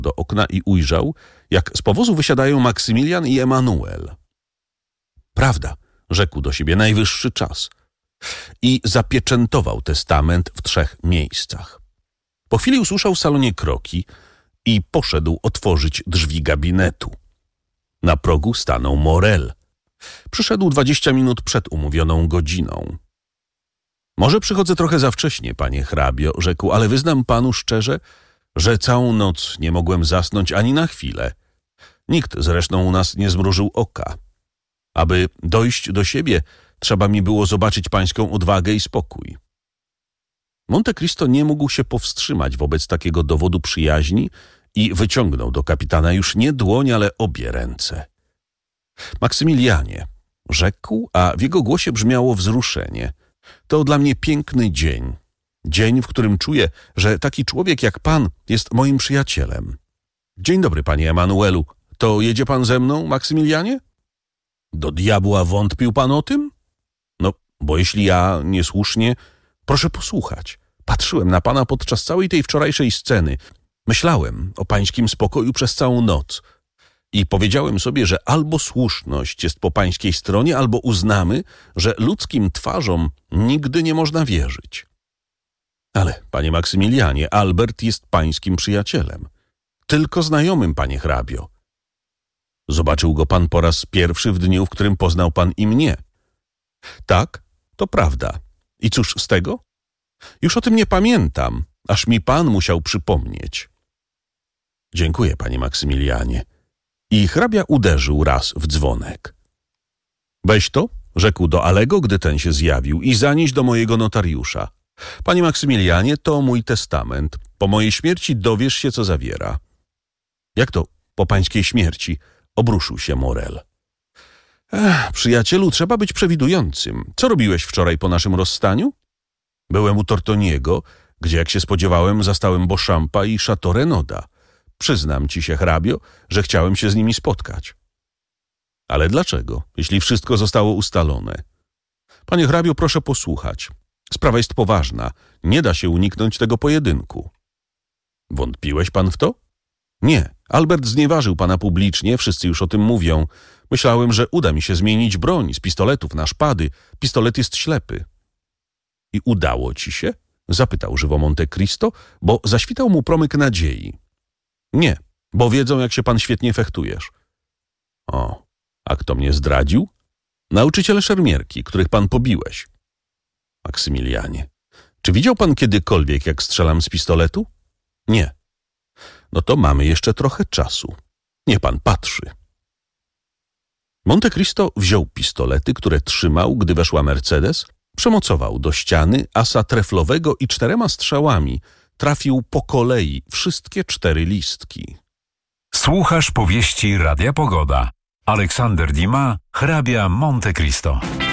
do okna i ujrzał, jak z powozu wysiadają Maksymilian i Emanuel. Prawda, rzekł do siebie, najwyższy czas. I zapieczętował testament w 3 miejscach. Po chwili usłyszał w salonie kroki i poszedł otworzyć drzwi gabinetu. Na progu stanął Morel. Przyszedł 20 minut przed umówioną godziną. Może przychodzę trochę za wcześnie, panie hrabio, rzekł, ale wyznam panu szczerze, że całą noc nie mogłem zasnąć ani na chwilę. Nikt zresztą u nas nie zmrużył oka. Aby dojść do siebie, trzeba mi było zobaczyć pańską odwagę i spokój. Monte Cristo nie mógł się powstrzymać wobec takiego dowodu przyjaźni i wyciągnął do kapitana już nie dłoń, ale obie ręce. Maksymilianie, rzekł, a w jego głosie brzmiało wzruszenie. To dla mnie piękny dzień. Dzień, w którym czuję, że taki człowiek jak pan jest moim przyjacielem. Dzień dobry, panie Emanuelu. To jedzie pan ze mną, Maksymilianie? Do diabła wątpił pan o tym? No, bo jeśli ja niesłusznie, proszę posłuchać. Patrzyłem na pana podczas całej tej wczorajszej sceny. Myślałem o pańskim spokoju przez całą noc. I powiedziałem sobie, że albo słuszność jest po pańskiej stronie, albo uznamy, że ludzkim twarzom nigdy nie można wierzyć. Ale, panie Maksymilianie, Albert jest pańskim przyjacielem. Tylko znajomym, panie hrabio. Zobaczył go pan po raz pierwszy w dniu, w którym poznał pan i mnie. Tak, to prawda. I cóż z tego? Już o tym nie pamiętam, aż mi pan musiał przypomnieć. Dziękuję, panie Maksymilianie. I hrabia uderzył raz w dzwonek. Weź to, rzekł do Alego, gdy ten się zjawił, i zanieś do mojego notariusza. Panie Maksymilianie, to mój testament. Po mojej śmierci dowiesz się, co zawiera. Jak to po pańskiej śmierci? Obruszył się Morel. Przyjacielu, trzeba być przewidującym. Co robiłeś wczoraj po naszym rozstaniu? Byłem u Tortoniego, gdzie, jak się spodziewałem, zastałem Beauchampa i Chateau Renaud'a. Przyznam ci się, hrabio, że chciałem się z nimi spotkać. Ale dlaczego, jeśli wszystko zostało ustalone? Panie hrabio, proszę posłuchać. Sprawa jest poważna. Nie da się uniknąć tego pojedynku. Wątpiłeś pan w to? Nie. Albert znieważył pana publicznie, wszyscy już o tym mówią. Myślałem, że uda mi się zmienić broń z pistoletów na szpady. Pistolet jest ślepy. I udało ci się? Zapytał żywo Monte Cristo, bo zaświtał mu promyk nadziei. Nie, bo wiedzą, jak się pan świetnie fechtujesz. O, a kto mnie zdradził? Nauczyciele szermierki, których pan pobiłeś. Maksymilianie, czy widział pan kiedykolwiek, jak strzelam z pistoletu? Nie. No to mamy jeszcze trochę czasu. Niech pan patrzy. Monte Cristo wziął pistolety, które trzymał, gdy weszła Mercedes, przemocował do ściany asa treflowego i 4 strzałami trafił po kolei wszystkie 4 listki. Słuchasz powieści Radia Pogoda. Aleksander Dumas, hrabia Monte Cristo.